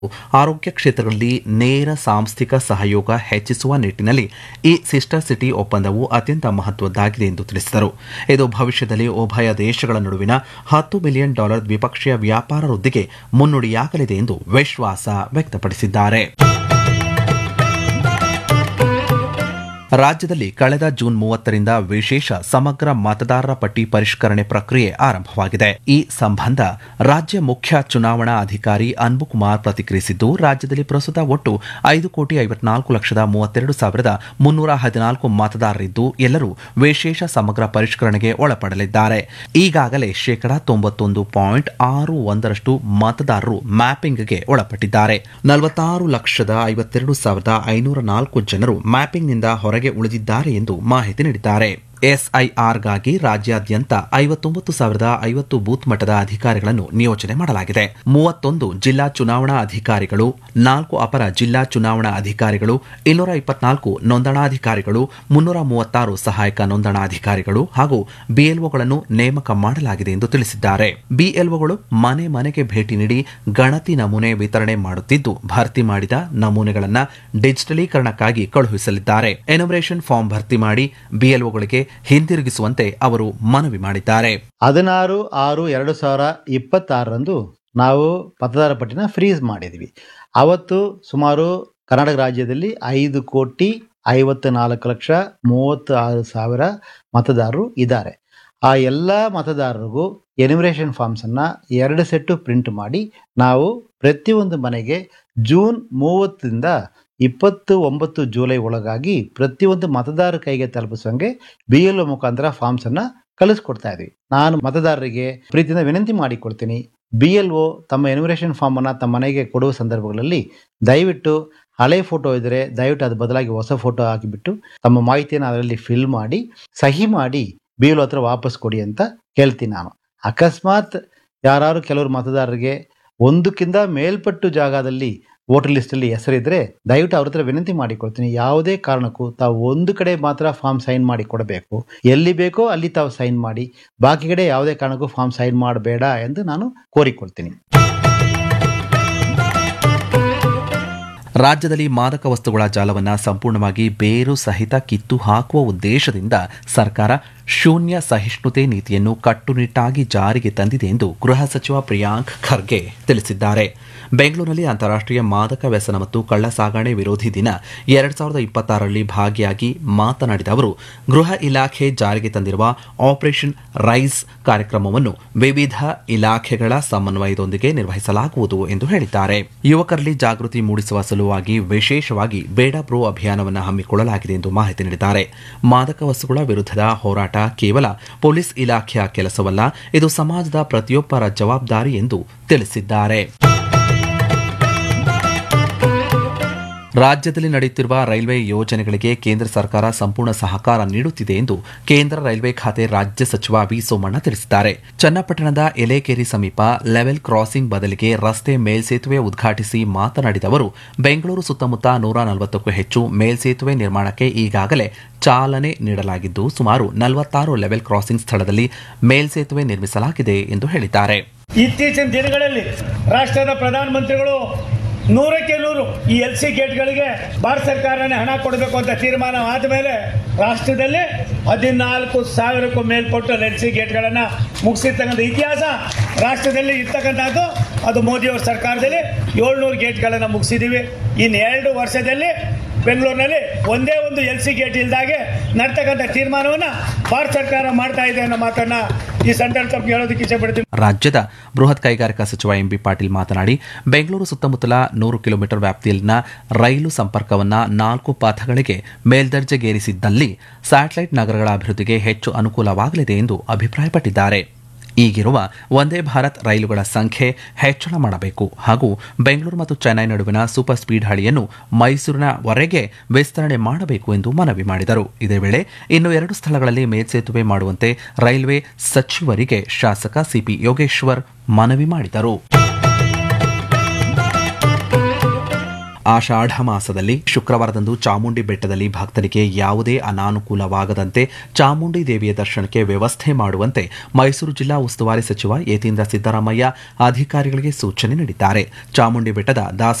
ಆರೋಗ್ಯ ಕ್ಷೇತ್ರಗಳಲ್ಲಿ ನೇರ ಸಾಂಸ್ಥಿಕ ಸಹಯೋಗ ಹೆಚ್ಚಿಸುವ ನಿಟ್ಟಿನಲ್ಲಿ ಈ ಸಿಸ್ಟರ್ ಸಿಟಿ ಒಪ್ಪಂದವು ಅತ್ಯಂತ ಮಹತ್ವದ್ದಾಗಿದೆ ಎಂದು ತಿಳಿಸಿದರು. ಇದು ಭವಿಷ್ಯದಲ್ಲಿ ಉಭಯ ದೇಶಗಳ ನಡುವಿನ $10 ಬಿಲಿಯನ್ ದ್ವಿಪಕ್ಷೀಯ ವ್ಯಾಪಾರ ವೃದ್ಧಿಗೆ ಮುನ್ನುಡಿಯಾಗಲಿದೆ ಎಂದು ವಿಶ್ವಾಸ ವ್ಯಕ್ತಪಡಿಸಿದ್ದಾರೆ. ರಾಜ್ಯದಲ್ಲಿ ಕಳೆದ ಜೂನ್ 30ರಿಂದ ವಿಶೇಷ ಸಮಗ್ರ ಮತದಾರರ ಪಟ್ಟಿ ಪರಿಷ್ಕರಣೆ ಪ್ರಕ್ರಿಯೆ ಆರಂಭವಾಗಿದೆ. ಈ ಸಂಬಂಧ ರಾಜ್ಯ ಮುಖ್ಯ ಚುನಾವಣಾ ಅಧಿಕಾರಿ ಅನ್ಬುಕುಮಾರ್ ಪ್ರತಿಕ್ರಿಯಿಸಿದ್ದು, ರಾಜ್ಯದಲ್ಲಿ ಪ್ರಸ್ತುತ ಒಟ್ಟು 5,54,32,314 ಮತದಾರರಿದ್ದು ಎಲ್ಲರೂ ವಿಶೇಷ ಸಮಗ್ರ ಪರಿಷ್ಕರಣೆಗೆ ಒಳಪಡಲಿದ್ದಾರೆ. ಈಗಾಗಲೇ 91.61% ಮತದಾರರು ಮ್ಯಾಪಿಂಗ್ಗೆ ಒಳಪಟ್ಟಿದ್ದಾರೆ. 46,52,504 ಜನರು ಮ್ಯಾಪಿಂಗ್ನಿಂದ ಹೊರಗೆ ಉಳಿದಿದ್ದಾರೆ ಎಂದು ಮಾಹಿತಿ ನೀಡಿದ್ದಾರೆ. ಎಸ್ಐಆರ್ಗಾಗಿ ರಾಜ್ಯಾದ್ಯಂತ 59,050 ಬೂತ್ ಮಟ್ಟದ ಅಧಿಕಾರಿಗಳನ್ನು ನಿಯೋಜನೆ ಮಾಡಲಾಗಿದೆ. 31 ಜಿಲ್ಲಾ ಚುನಾವಣಾ ಅಧಿಕಾರಿಗಳು, 4 ಅಪರ ಜಿಲ್ಲಾ ಚುನಾವಣಾ ಅಧಿಕಾರಿಗಳು, 224 ನೋಂದಣಾಧಿಕಾರಿಗಳು, 336 ಸಹಾಯಕ ನೋಂದಣಾಧಿಕಾರಿಗಳು ಹಾಗೂ ಬಿಎಲ್ಒಗಳನ್ನು ನೇಮಕ ಮಾಡಲಾಗಿದೆ ಎಂದು ತಿಳಿಸಿದ್ದಾರೆ. ಬಿಎಲ್ಒಗಳು ಮನೆ ಮನೆಗೆ ಭೇಟಿ ನೀಡಿ ಗಣತಿ ನಮೂನೆ ವಿತರಣೆ ಮಾಡುತ್ತಿದ್ದು, ಭರ್ತಿ ಮಾಡಿದ ನಮೂನೆಗಳನ್ನು ಡಿಜಿಟಲೀಕರಣಕ್ಕಾಗಿ ಕಳುಹಿಸಲಿದ್ದಾರೆ. ಎನ್ಯುಮರೇಷನ್ ಫಾರ್ಮ್ ಭರ್ತಿ ಮಾಡಿ ಬಿಎಲ್ಒಗಳಿಗೆ ಹಿಂದಿರುಗಿಸುವಂತೆ ಅವರು ಮನವಿ ಮಾಡಿದ್ದಾರೆ. 16/6/2026 ನಾವು ಮತದಾರ ಪಟ್ಟಿನ ಫ್ರೀಸ್ ಮಾಡಿದ್ವಿ. ಅವತ್ತು ಸುಮಾರು ಕರ್ನಾಟಕ ರಾಜ್ಯದಲ್ಲಿ 5,54,36,000 ಮತದಾರರು ಇದ್ದಾರೆ. ಆ ಎಲ್ಲ ಮತದಾರರಿಗೂ ಎನ್ಯುಮರೇಷನ್ ಫಾರ್ಮ್ಸನ್ನು 2 ಸೆಟ್ಟು ಪ್ರಿಂಟ್ ಮಾಡಿ ನಾವು ಪ್ರತಿಯೊಂದು ಮನೆಗೆ ಜೂನ್ 30ರಿಂದ 29 ಜುಲೈ ಒಳಗಾಗಿ ಪ್ರತಿಯೊಂದು ಮತದಾರರ ಕೈಗೆ ತಲುಪಿಸೋಂಗೆ ಬಿಎಲ್ಒ ಮುಖಾಂತರ ಫಾರ್ಮ್ಸ್ ಅನ್ನ ಕಳಿಸ್ಕೊಡ್ತಾ ಇದ್ವಿ. ನಾನು ಮತದಾರರಿಗೆ ಪ್ರೀತಿಯಿಂದ ವಿನಂತಿ ಮಾಡಿಕೊಡ್ತೀನಿ, ಬಿಎಲ್ಒ ತಮ್ಮ ಎನ್ಯುಮರೇಷನ್ ಫಾರ್ಮ್ ಅನ್ನ ತಮ್ಮ ಮನೆಗೆ ಕೊಡುವ ಸಂದರ್ಭಗಳಲ್ಲಿ ದಯವಿಟ್ಟು ಹಳೆ ಫೋಟೋ ಇದ್ದರೆ ದಯವಿಟ್ಟು ಅದು ಬದಲಾಗಿ ಹೊಸ ಫೋಟೋ ಹಾಕಿಬಿಟ್ಟು ತಮ್ಮ ಮಾಹಿತಿಯನ್ನು ಅದರಲ್ಲಿ ಫಿಲ್ ಮಾಡಿ ಸಹಿ ಮಾಡಿ ಬಿಎಲ್ಒ ಹತ್ರ ವಾಪಸ್ ಕೊಡಿ ಅಂತ ಹೇಳ್ತೀನಿ. ನಾನು ಅಕಸ್ಮಾತ್ ಯಾರು ಕೆಲವರು ಮತದಾರರಿಗೆ ಒಂದಕ್ಕಿಂತ ಮೇಲ್ಪಟ್ಟು ಜಾಗದಲ್ಲಿ ವೋಟರ್ ಲಿಸ್ಟಲ್ಲಿ ಹೆಸರಿದ್ರೆ ದಯವಿಟ್ಟು ಅವ್ರ ಹತ್ರ ವಿನಂತಿ ಮಾಡಿಕೊಡ್ತೀನಿ, ಯಾವುದೇ ಕಾರಣಕ್ಕೂ ತಾವು ಒಂದು ಕಡೆ ಮಾತ್ರ ಫಾರ್ಮ್ ಸೈನ್ ಮಾಡಿ ಕೊಡಬೇಕು, ಎಲ್ಲಿ ಬೇಕೋ ಅಲ್ಲಿ ತಾವು ಸೈನ್ ಮಾಡಿ, ಬಾಕಿ ಕಡೆ ಯಾವುದೇ ಕಾರಣಕ್ಕೂ ಫಾರ್ಮ್ ಸೈನ್ ಮಾಡಬೇಡ ಎಂದು ನಾನು ಕೋರಿಕೊಳ್ತೀನಿ. ರಾಜ್ಯದಲ್ಲಿ ಮಾದಕ ವಸ್ತುಗಳ ಜಾಲವನ್ನು ಸಂಪೂರ್ಣವಾಗಿ ಬೇರು ಸಹಿತ ಕಿತ್ತು ಹಾಕುವ ಉದ್ದೇಶದಿಂದ ಸರ್ಕಾರ ಶೂನ್ಯ ಸಹಿಷ್ಣುತೆ ನೀತಿಯನ್ನು ಕಟ್ಟುನಿಟ್ಟಾಗಿ ಜಾರಿಗೆ ತಂದಿದೆ ಎಂದು ಗೃಹ ಸಚಿವ ಪ್ರಿಯಾಂಕ್ ಖರ್ಗೆ ತಿಳಿಸಿದ್ದಾರೆ. ಬೆಂಗಳೂರಿನಲ್ಲಿ ಅಂತಾರಾಷ್ಟೀಯ ಮಾದಕ ವ್ಯಸನ ಮತ್ತು ಕಳ್ಳ ಸಾಗಣೆ ವಿರೋಧಿ ದಿನ 2026ರಲ್ಲಿ ಭಾಗಿಯಾಗಿ ಮಾತನಾಡಿದ ಅವರು, ಗೃಹ ಇಲಾಖೆ ಜಾರಿಗೆ ತಂದಿರುವ ಆಪರೇಷನ್ ರೈಸ್ ಕಾರ್ಯಕ್ರಮವನ್ನು ವಿವಿಧ ಇಲಾಖೆಗಳ ಸಮನ್ವಯದೊಂದಿಗೆ ನಿರ್ವಹಿಸಲಾಗುವುದು ಎಂದು ಹೇಳಿದ್ದಾರೆ. ಯುವಕರಲ್ಲಿ ಜಾಗೃತಿ ಮೂಡಿಸುವ ಸಲುವಾಗಿ ವಿಶೇಷವಾಗಿ ಬೇಡ ಬ್ರೋ ಅಭಿಯಾನವನ್ನು ಹಮ್ಮಿಕೊಳ್ಳಲಾಗಿದೆ ಎಂದು ಮಾಹಿತಿ ನೀಡಿದ್ದಾರೆ. ಮಾದಕ ವಸ್ತುಗಳ ವಿರುದ್ಧದ ಹೋರಾಟ ಕೇವಲ ಪೊಲೀಸ್ ಇಲಾಖೆಯ ಕೆಲಸವಲ್ಲ, ಇದು ಸಮಾಜದ ಪ್ರತಿಯೊಬ್ಬರ ಜವಾಬ್ದಾರಿ ಎಂದು ತಿಳಿಸಿದ್ದಾರೆ. ರಾಜ್ಯದಲ್ಲಿ ನಡೆಯುತ್ತಿರುವ ರೈಲ್ವೆ ಯೋಜನೆಗಳಿಗೆ ಕೇಂದ್ರ ಸರ್ಕಾರ ಸಂಪೂರ್ಣ ಸಹಕಾರ ನೀಡುತ್ತಿದೆ ಎಂದು ಕೇಂದ್ರ ರೈಲ್ವೆ ಖಾತೆ ರಾಜ್ಯ ಸಚಿವ ವಿ ಸೋಮಣ್ಣ ತಿಳಿಸಿದ್ದಾರೆ. ಚನ್ನಪಟ್ಟಣದ ಎಲೆಕೇರಿ ಸಮೀಪ ಲೆವೆಲ್ ಕ್ರಾಸಿಂಗ್ ಬದಲಿಗೆ ರಸ್ತೆ ಮೇಲ್ಸೇತುವೆ ಉದ್ಘಾಟಿಸಿ ಮಾತನಾಡಿದ ಅವರು, ಬೆಂಗಳೂರು ಸುತ್ತಮುತ್ತ 140ಕ್ಕೂ ಹೆಚ್ಚು ಮೇಲ್ಸೇತುವೆ ನಿರ್ಮಾಣಕ್ಕೆ ಈಗಾಗಲೇ ಚಾಲನೆ ನೀಡಲಾಗಿದ್ದು, ಸುಮಾರು 46 ಲೆವೆಲ್ ಕ್ರಾಸಿಂಗ್ ಸ್ಥಳದಲ್ಲಿ ಮೇಲ್ಸೇತುವೆ ನಿರ್ಮಿಸಲಾಗಿದೆ ಎಂದು ಹೇಳಿದ್ದಾರೆ. ಇತ್ತೀಚಿನ ದಿನಗಳಲ್ಲಿ ರಾಷ್ಟ್ರದ ಪ್ರಧಾನಮಂತ್ರಿಗಳು 100ಕ್ಕೆ 100 ಈ LC ಗೇಟ್ಗಳಿಗೆ ಭಾರತ ಸರ್ಕಾರನೇ ಹಣ ಕೊಡಬೇಕು ಅಂತ ತೀರ್ಮಾನ ಆದಮೇಲೆ ರಾಷ್ಟ್ರದಲ್ಲಿ 14,000ಕ್ಕೂ ಮೇಲ್ಪಟ್ಟು LC ಗೇಟ್ಗಳನ್ನು ಮುಗಿಸಿರ್ತಕ್ಕಂಥ ಇತಿಹಾಸ ರಾಷ್ಟ್ರದಲ್ಲಿ ಇರ್ತಕ್ಕಂಥದ್ದು. ಅದು ಮೋದಿಯವರ ಸರ್ಕಾರದಲ್ಲಿ 700 ಗೇಟ್ಗಳನ್ನು ಮುಗಿಸಿದ್ದೀವಿ. ಇನ್ನು 2 ವರ್ಷದಲ್ಲಿ ಬೆಂಗಳೂರಿನಲ್ಲಿ ಒಂದೇ ಒಂದು LC ಗೇಟ್ ಇಲ್ದಾಗೆ ನಡ್ತಕ್ಕಂಥ ತೀರ್ಮಾನವನ್ನು ಭಾರತ ಸರ್ಕಾರ ಮಾಡ್ತಾ ಇದೆ ಅನ್ನೋ ಮಾತನ್ನ ಈ ಸಂದರ್ಭದಲ್ಲಿ ಹೇಳೋದಕ್ಕೆ ಇಷ್ಟಪಡ್ತೀನಿ. ರಾಜ್ಯದ ಬೃಹತ್ ಕೈಗಾರಿಕಾ ಸಚಿವ ಎಂಬಿ ಪಾಟೀಲ್ ಮಾತನಾಡಿ, ಬೆಂಗಳೂರು ಸುತ್ತಮುತ್ತಲ 100 ಕಿಲೋಮೀಟರ್ ವ್ಯಾಪ್ತಿಯಲ್ಲಿನ ರೈಲು ಸಂಪರ್ಕವನ್ನು 4 ಪಥಗಳಿಗೆ ಮೇಲ್ದರ್ಜೆಗೇರಿಸಿದ್ದಲ್ಲಿ ಸ್ಯಾಟಲೈಟ್ ನಗರಗಳ ಅಭಿವೃದ್ಧಿಗೆ ಹೆಚ್ಚು ಅನುಕೂಲವಾಗಲಿದೆ ಎಂದು ಅಭಿಪ್ರಾಯಪಟ್ಟಿದ್ದಾರೆ. ಈಗಿರುವ ವಂದೇ ಭಾರತ್ ರೈಲುಗಳ ಸಂಖ್ಯೆ ಹೆಚ್ಚಳ ಮಾಡಬೇಕು ಹಾಗೂ ಬೆಂಗಳೂರು ಮತ್ತು ಚೆನ್ನೈ ನಡುವಿನ ಸೂಪರ್ ಸ್ಪೀಡ್ ಹಳಿಯನ್ನು ಮೈಸೂರಿನವರೆಗೆ ವಿಸ್ತರಣೆ ಮಾಡಬೇಕು ಎಂದು ಮನವಿ ಮಾಡಿದರು. ಇದೇ ವೇಳೆ ಇನ್ನು 2 ಸ್ಥಳಗಳಲ್ಲಿ ಮೇಲ್ಸೇತುವೆ ಮಾಡುವಂತೆ ರೈಲ್ವೆ ಸಚಿವರಿಗೆ ಶಾಸಕ ಸಿಪಿ ಯೋಗೇಶ್ವರ್ ಮನವಿ ಮಾಡಿದರು. ಆಷಾಢ ಮಾಸದಲ್ಲಿ ಶುಕ್ರವಾರದಂದು ಚಾಮುಂಡಿ ಬೆಟ್ಟದಲ್ಲಿ ಭಕ್ತರಿಗೆ ಯಾವುದೇ ಅನಾನುಕೂಲವಾಗದಂತೆ ಚಾಮುಂಡಿ ದೇವಿಯ ದರ್ಶನಕ್ಕೆ ವ್ಯವಸ್ಥೆ ಮಾಡುವಂತೆ ಮೈಸೂರು ಜಿಲ್ಲಾ ಉಸ್ತುವಾರಿ ಸಚಿವ ಯತೀಂದ್ರ ಸಿದ್ದರಾಮಯ್ಯ ಅಧಿಕಾರಿಗಳಿಗೆ ಸೂಚನೆ ನೀಡಿದ್ದಾರೆ. ಚಾಮುಂಡಿ ಬೆಟ್ಟದ